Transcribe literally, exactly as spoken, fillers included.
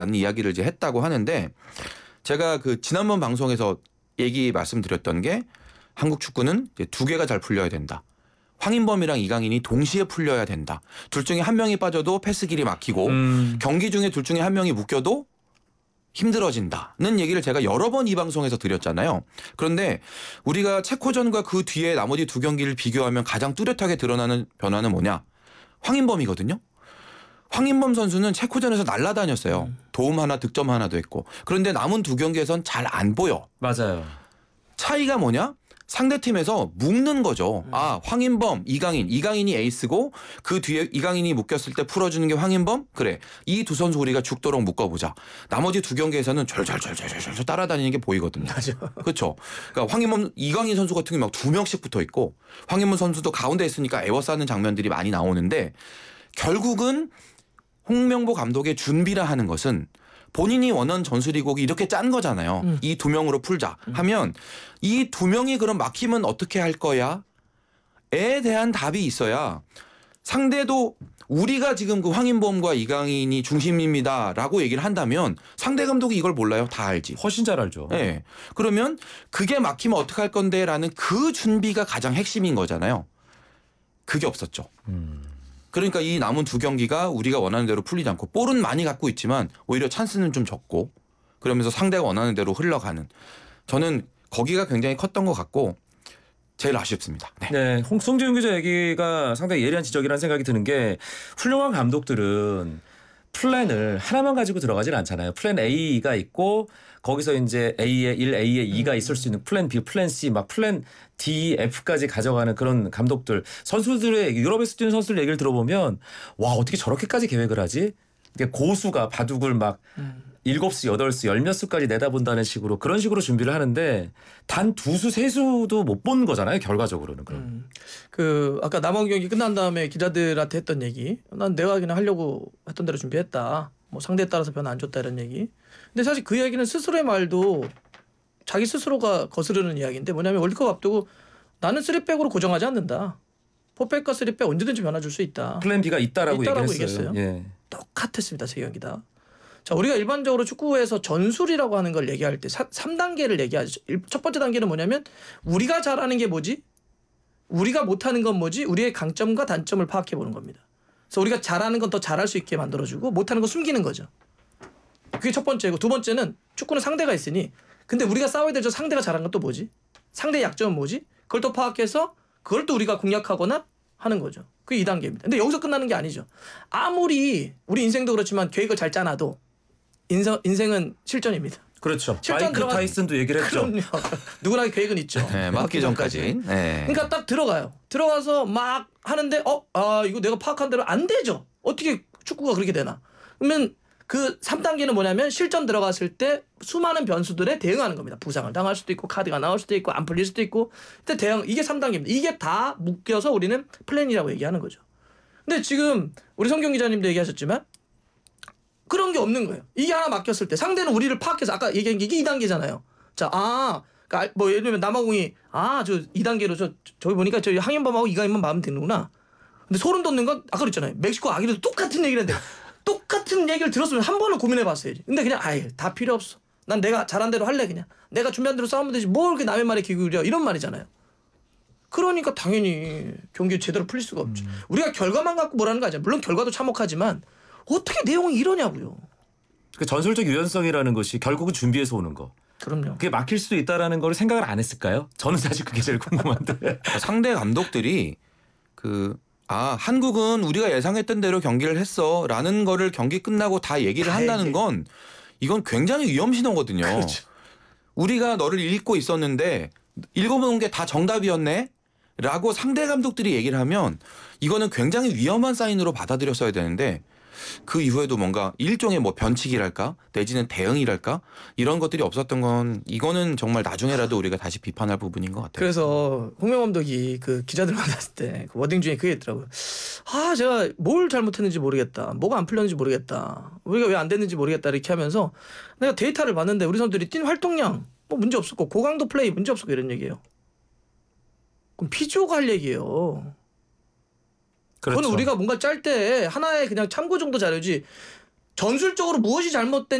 이야기를 이제 했다고 하는데 제가 그 지난번 방송에서 얘기 말씀드렸던 게 한국 축구는 이제 두 개가 잘 풀려야 된다. 황인범이랑 이강인이 동시에 풀려야 된다. 둘 중에 한 명이 빠져도 패스 길이 막히고 음. 경기 중에 둘 중에 한 명이 묶여도 힘들어진다는 얘기를 제가 여러 번 이 방송에서 드렸잖아요. 그런데 우리가 체코전과 그 뒤에 나머지 두 경기를 비교하면 가장 뚜렷하게 드러나는 변화는 뭐냐? 황인범이거든요. 황인범 선수는 체코전에서 날아다녔어요. 음. 도움 하나 득점 하나도 했고. 그런데 남은 두 경기에선 잘 안 보여. 맞아요. 차이가 뭐냐? 상대팀에서 묶는 거죠. 음. 아, 황인범, 이강인. 이강인이 에이스고 그 뒤에 이강인이 묶였을 때 풀어주는 게 황인범? 그래. 이 두 선수 우리가 죽도록 묶어보자. 나머지 두 경기에서는 절절절절절 따라다니는 게 보이거든요. 맞아. 그렇죠. 그러니까 황인범, 이강인 선수 같은 경우 막 두 명씩 붙어 있고 황인범 선수도 가운데 있으니까 에워싸는 장면들이 많이 나오는데 결국은 홍명보 감독의 준비라 하는 것은 본인이 원하는 전술이곡이 이렇게 짠 거잖아요. 음. 이 두 명으로 풀자 하면 이 두 명이 그럼 막히면 어떻게 할 거야? 에 대한 답이 있어야 상대도 우리가 지금 그 황인범과 이강인이 중심입니다라고 얘기를 한다면 상대 감독이 이걸 몰라요? 다 알지. 훨씬 잘 알죠. 네. 그러면 그게 막히면 어떻게 할 건데라는 그 준비가 가장 핵심인 거잖아요. 그게 없었죠. 음. 그러니까 이 남은 두 경기가 우리가 원하는 대로 풀리지 않고 볼은 많이 갖고 있지만 오히려 찬스는 좀 적고 그러면서 상대가 원하는 대로 흘러가는 저는 거기가 굉장히 컸던 것 같고 제일 아쉽습니다. 네. 네, 홍 송지훈 기자 얘기가 상당히 예리한 지적이라는 생각이 드는 게 훌륭한 감독들은 플랜을 하나만 가지고 들어가질 않잖아요. 플랜 A가 있고 거기서 이제 A에 일, A에 이가 있을 수 있는 플랜 B, 플랜 C, 막 플랜 D, F까지 가져가는 그런 감독들. 선수들의 유럽에서 뛰는 선수들 얘기를 들어보면 와 어떻게 저렇게까지 계획을 하지? 이게 고수가 바둑을 막 음. 일곱 수, 여덟 수, 열 몇 수까지 내다본다는 식으로 그런 식으로 준비를 하는데 단 두 수, 세 수도 못 본 거잖아요. 결과적으로는. 그럼. 음. 그 아까 남원 경기 끝난 다음에 기자들한테 했던 얘기. 난 내가 그냥 하려고 했던 대로 준비했다. 뭐 상대에 따라서 변화 안 줬다 이런 얘기. 근데 사실 그 이야기는 스스로의 말도 자기 스스로가 거스르는 이야기인데 뭐냐면 월드컵 앞두고 나는 쓰리백으로 고정하지 않는다. 포백과 쓰리백 언제든지 변화 줄 수 있다. 플랜 B가 있다라고, 있다라고 얘기했어요. 얘기했어요. 예. 똑같았습니다. 세 경기 다. 자, 우리가 일반적으로 축구에서 전술이라고 하는 걸 얘기할 때 삼 단계를 얘기하죠. 첫 번째 단계는 뭐냐면 우리가 잘하는 게 뭐지? 우리가 못하는 건 뭐지? 우리의 강점과 단점을 파악해 보는 겁니다. 그래서 우리가 잘하는 건 더 잘할 수 있게 만들어주고 못하는 건 숨기는 거죠. 그게 첫 번째고 두 번째는 축구는 상대가 있으니 근데 우리가 싸워야 되죠. 상대가 잘하는 건 또 뭐지? 상대의 약점은 뭐지? 그걸 또 파악해서 그걸 또 우리가 공략하거나 하는 거죠. 그게 이 단계입니다. 근데 여기서 끝나는 게 아니죠. 아무리 우리 인생도 그렇지만 계획을 잘 짜놔도 인생, 인생은 실전입니다. 그렇죠. 실전 마이크 들어가- 타이슨도 얘기를 했죠. 그럼요. 누구나 계획은 있죠. 네, 맞기 전까지. 네. 그러니까 딱 들어가요. 들어가서 막 하는데 어, 아 이거 내가 파악한 대로 안 되죠. 어떻게 축구가 그렇게 되나? 그러면 그 삼 단계는 뭐냐면 실전 들어갔을 때 수많은 변수들에 대응하는 겁니다. 부상을 당할 수도 있고 카드가 나올 수도 있고 안 풀릴 수도 있고. 근데 대응 이게 삼 단계입니다. 이게 다 묶여서 우리는 플랜이라고 얘기하는 거죠. 근데 지금 우리 성경 기자님도 얘기하셨지만 그런 게 없는 거예요. 이게 하나 막혔을 때 상대는 우리를 파악해서 아까 얘기한 게 이게 이 단계잖아요. 자, 아, 그러니까 뭐 예를 들면 남아공이 아, 저 이 단계로 저 저기 보니까 저 황인범하고 이강인만 마음에 드는구나. 근데 소름 돋는 건 아까 그랬잖아요. 멕시코 아기도 똑같은 얘기를 했는데 똑같은 얘기를 들었으면 한 번은 고민해 봤어야지. 근데 그냥 아예 다 필요 없어. 난 내가 잘한 대로 할래 그냥. 내가 준비한 대로 싸우면 되지. 뭘 그렇게 남의 말에 귀 기울여 이런 말이잖아요. 그러니까 당연히 경기 제대로 풀릴 수가 없죠. 음. 우리가 결과만 갖고 뭐라는 거 아니야. 물론 결과도 참혹하지만 어떻게 내용이 이러냐고요. 그 전술적 유연성이라는 것이 결국은 준비해서 오는 거. 그럼요. 그게 막힐 수도 있다라는 걸 생각을 안 했을까요? 저는 사실 그게 제일 궁금한데. 상대 감독들이 그 아, 한국은 우리가 예상했던 대로 경기를 했어라는 거를 경기 끝나고 다 얘기를 다 한다는 얘기해. 건 이건 굉장히 위험 신호거든요. 그렇죠. 우리가 너를 읽고 있었는데 읽어보는 게 다 정답이었네? 라고 상대 감독들이 얘기를 하면 이거는 굉장히 위험한 사인으로 받아들였어야 되는데 그 이후에도 뭔가 일종의 뭐 변칙이랄까 내지는 대응이랄까 이런 것들이 없었던 건 이거는 정말 나중에라도 우리가 다시 비판할 부분인 것 같아요. 그래서 홍명 감독이 그 기자들 만났을 때 그 워딩 중에 그게 있더라고요. 아 제가 뭘 잘못했는지 모르겠다. 뭐가 안 풀렸는지 모르겠다. 우리가 왜 안 됐는지 모르겠다 이렇게 하면서 내가 데이터를 봤는데 우리 선수들이 뛴 활동량 뭐 문제 없었고 고강도 플레이 문제 없었고 이런 얘기예요. 그럼 피지오가 할 얘기예요. 그렇죠. 그건 우리가 뭔가 짤 때 하나의 그냥 참고 정도 자료지 전술적으로 무엇이 잘못된